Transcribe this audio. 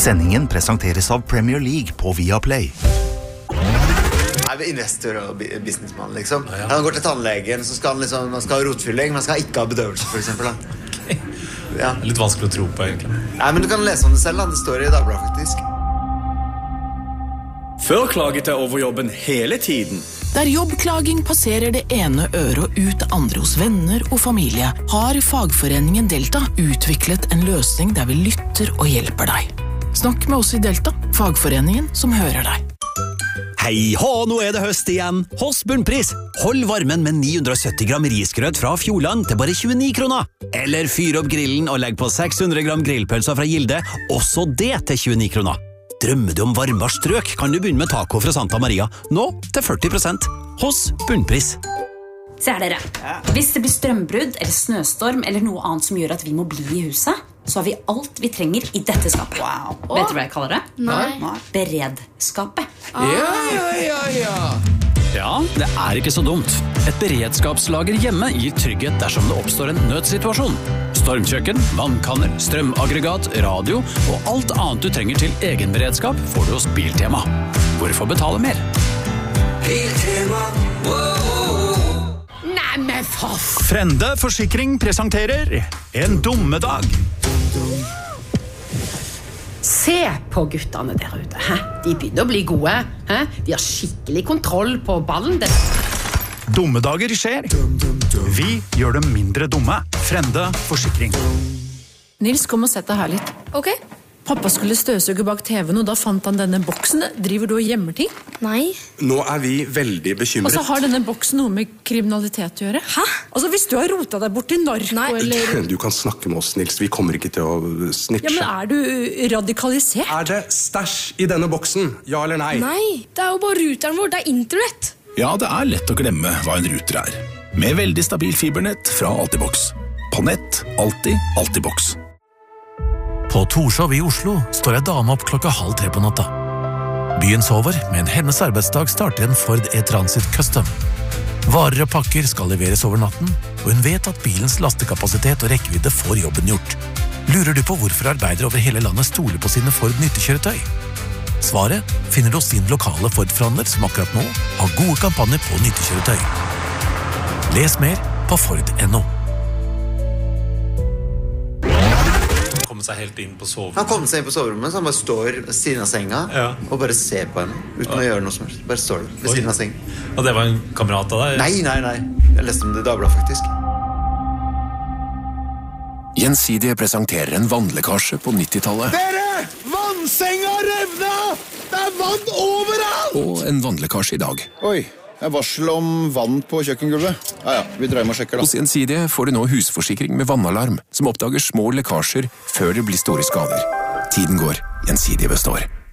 Sendingen presenteres av Premier League på Viaplay. Jeg er investor og businessmann, liksom. Han går til tannlegen, så skal han liksom, man skal ha rotfylling, man skal ikke ha bedøvelse, for eksempel. Okay. Ja. Litt vanskelig å tro på, egentlig. Nei, men du kan lese om det selv, det står i Dagbladet, faktisk. Før klaget jeg over jobben hele tiden. Der jobbklaging passerer det ene øret og ut det andre hos venner og familie, har fagforeningen Delta utviklet en løsning der vi lytter og hjelper deg. Snakk med oss i Delta, fagforeningen som hører deg. Hei hå, nå er det høst igjen. Hos Bunnpris. Hold varmen med 970 gram risgrøt fra Fjordland til bare 29 kroner. Eller fyr opp grillen og legg på 600 gram grillpølser fra Gilde, også det til 29 kroner. Drømmer du om varmere strøk, kan du begynne med taco fra Santa Maria. Nå til 40% hos Bunnpris. Se her dere. Hvis det blir strømbrudd eller snøstorm eller noe annet som gjør at vi må bli i huset, så har vi alt vi trenger i dette skapet. Wow. Vet du hva jeg kaller det? Nei. Beredskapet. Ja, det er ikke så dumt. Et beredskapslager hjemme gir trygghet dersom det oppstår en nødsituasjon. Stormkjøkken, vannkanner, strømaggregat, radio og alt annet du trenger til egen beredskap får du hos Biltema. Hvorfor betale mer? Biltema, Nei, men Frende Forsikring presenterer En dummedag. Se på guttene der ute. De begynner å bli gode. De har skikkelig kontroll på ballen. Dummedager skjer. Vi gjør dem mindre dumme. Frende Forsikring. Nils, kom og sett deg her litt. Ok. Pappa skulle støvsuge bak TV-en, og da fant han denne boksen. Driver du og gjemmer ting? Nei. Nå er vi veldig bekymret. Og så har denne boksen noe med kriminalitet å gjøre. Hæ? Altså, hvis du har rotet deg bort til narko, eller... Du kan snakke med oss, Nils. Vi kommer ikke til å snitche. Ja, men er du radikalisert? Er det stæsj i denne boksen? Ja eller nei? Nei, det er jo bare ruteren vår. Det er internett. Ja, det er lett å glemme hva en ruter er. Med veldig stabil fibernett fra Altibox. På nett, alltid Altibox. På Torshov i Oslo står ei dame opp 2:30 på natta. Byen sover, men hennes arbeidsdag starter en Ford E-Transit Custom. Varer og pakker skal leveres over natten, og hun vet at bilens lastekapasitet og rekkevidde får jobben gjort. Lurer du på hvorfor arbeidere over hele landet stoler på sine Ford nyttekjøretøy? Svaret finner du hos din lokale Ford-forhandler som akkurat nå har gode kampanjer på nyttekjøretøy. Les mer på Ford.no. Seg helt inn på soverommet. Han kom seg inn på soverommet, så han bare står ved siden av senga og bare ser på henne, uten å gjøre noe som helst. Bare står ved siden av senga. Og det var en kamerat av deg? Nei. Jeg leste om det i Dagbladet, faktisk. Gjensidige presenterer en vannlekkasje på 90-tallet. Dere! Vannsenga revna! Det er vann overalt! Og en vannlekkasje i dag. Oi, det er varsel om vann på kjøkkengulvet. Ja, vi dreier med å sjekke da. Hos Gjensidige får du nå husforsikring med vannalarm, som oppdager små lekkasjer før det blir store skader. Tiden går, Gjensidige består.